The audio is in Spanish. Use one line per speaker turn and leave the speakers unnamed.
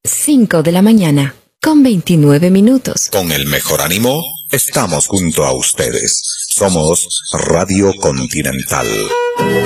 5 de la mañana, con 29 minutos.
Con el mejor ánimo, estamos junto a ustedes. Somos Radio Continental.